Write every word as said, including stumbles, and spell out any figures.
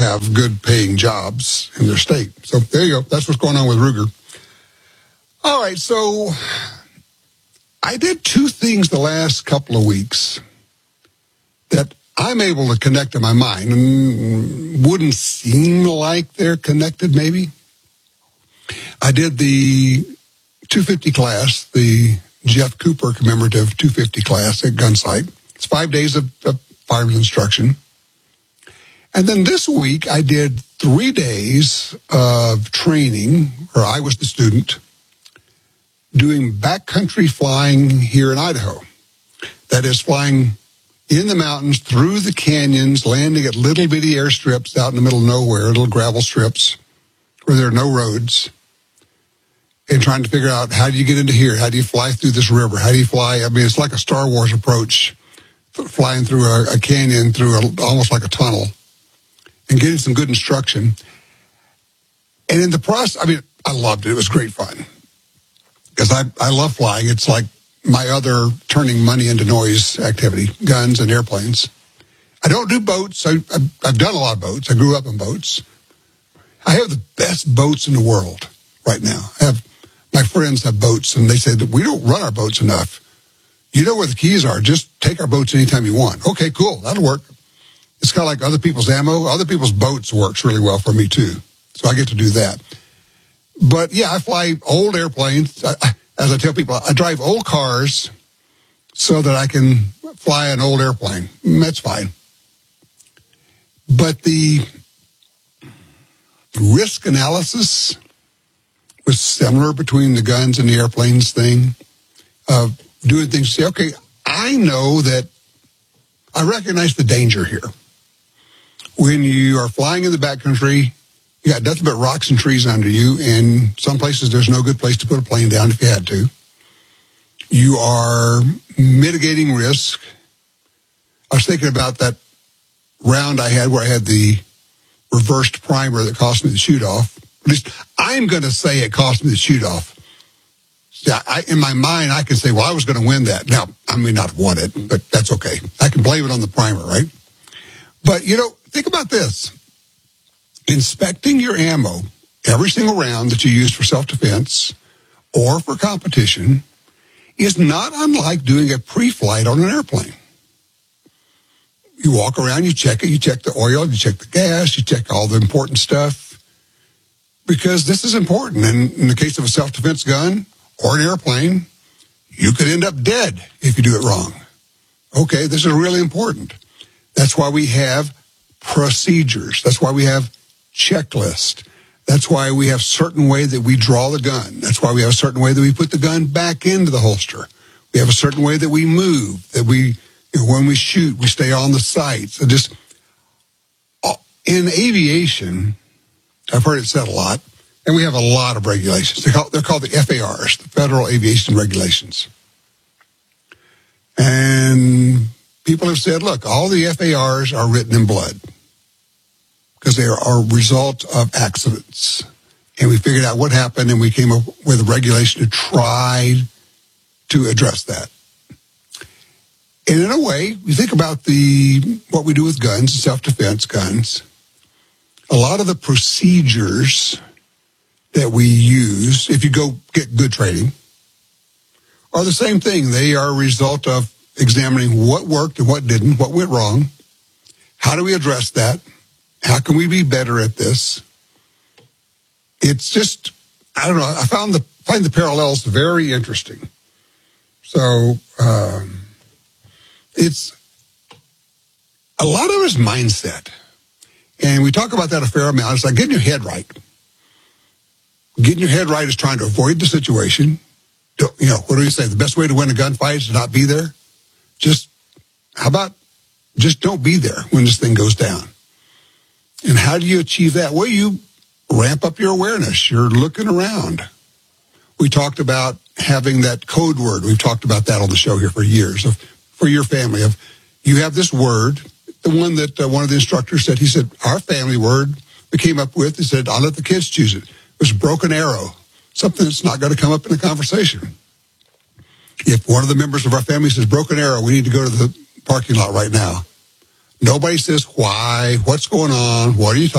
have good paying jobs in their state. So there you go. That's what's going on with Ruger. All right, so I did two things the last couple of weeks that I'm able to connect in my mind and wouldn't seem like they're connected maybe. I did the two fifty class, the Jeff Cooper commemorative two fifty class at Gunsight. It's five days of, of firearms instruction. And then this week I did three days of training, where I was the student, doing backcountry flying here in Idaho. That is flying in the mountains, through the canyons, landing at little bitty airstrips out in the middle of nowhere, little gravel strips where there are no roads, and trying to figure out, how do you get into here? How do you fly through this river? How do you fly? I mean, it's like a Star Wars approach, flying through a, a canyon, through a, almost like a tunnel, and getting some good instruction. And in the process, I mean, I loved it. It was great fun. Because I, I love flying. It's like my other turning money into noise activity, guns and airplanes. I don't do boats. I, I've, I've done a lot of boats. I grew up in boats. I have the best boats in the world right now. I have, my friends have boats, and they say that we don't run our boats enough. You know where the keys are. Just take our boats anytime you want. Okay, cool. That'll work. It's kind of like other people's ammo. Other people's boats works really well for me, too. So I get to do that. But, yeah, I fly old airplanes. I, I, as I tell people, I drive old cars so that I can fly an old airplane. That's fine. But the risk analysis was similar between the guns and the airplanes thing, of doing things. Say, okay, I know that I recognize the danger here. When you are flying in the backcountry, you got nothing but rocks and trees under you, and some places there's no good place to put a plane down if you had to. You are mitigating risk. I was thinking about that round I had where I had the reversed primer that cost me the shoot-off. At least I'm going to say it cost me the shoot-off. Yeah, I, in my mind, I can say, well, I was going to win that. Now, I may not have won it, but that's okay. I can blame it on the primer, right? But, you know, think about this. Inspecting your ammo every single round that you use for self-defense or for competition is not unlike doing a pre-flight on an airplane. You walk around, you check it, you check the oil, you check the gas, you check all the important stuff, because this is important. And in the case of a self-defense gun or an airplane, you could end up dead if you do it wrong. Okay, this is really important. That's why we have procedures. That's why we have checklists. That's why we have certain way that we draw the gun. That's why we have a certain way that we put the gun back into the holster. We have a certain way that we move, that we, you know, when we shoot, we stay on the sights. So just in aviation, I've heard it said a lot, and we have a lot of regulations. They're called, they're called the F A Rs, the Federal Aviation Regulations. And people have said, look, all the F A Rs are written in blood because they are a result of accidents. And we figured out what happened, and we came up with a regulation to try to address that. And in a way, you think about the what we do with guns, self-defense guns, a lot of the procedures that we use, if you go get good training, are the same thing. They are a result of examining what worked and what didn't, what went wrong. How do we address that? How can we be better at this? It's just, I don't know, I found the find the parallels very interesting. So um, it's a lot of it is mindset. And we talk about that a fair amount. It's like getting your head right. Getting your head right is trying to avoid the situation. You know, what do you say? The best way to win a gunfight is to not be there. Just, how about just don't be there when this thing goes down? And how do you achieve that? Well, you ramp up your awareness. You're looking around. We talked about having that code word. We've talked about that on the show here for years. Of, for your family, of you have this word, the one that uh, one of the instructors said, he said, our family word we came up with, he said, I'll let the kids choose it. It was broken arrow, something that's not going to come up in a conversation. If one of the members of our family says broken arrow, we need to go to the parking lot right now. Nobody says why, what's going on, what are you talking